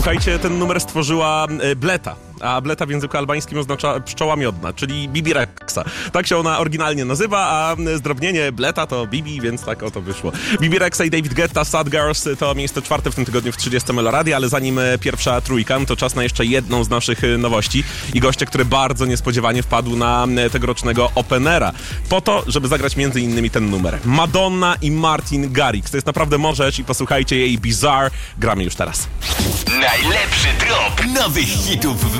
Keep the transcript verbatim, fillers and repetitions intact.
Słuchajcie, ten numer stworzyła e, Bleta, a Bleta w języku albańskim oznacza pszczoła miodna, czyli Bibi Rexha. Tak się ona oryginalnie nazywa, a zdrobnienie Bleta to Bibi, więc tak oto wyszło. Bibi Rexha i David Guetta, Sad Girls to miejsce czwarte w tym tygodniu w trzydziestym Meloradio, ale zanim pierwsza trójka, to czas na jeszcze jedną z naszych nowości i gościa, który bardzo niespodziewanie wpadł na tegorocznego Openera po to, żeby zagrać między innymi ten numer. Madonna i Martin Garrix. To jest naprawdę możesz i posłuchajcie jej Bizarre. Gramy już teraz. Najlepszy drop nowych hitów w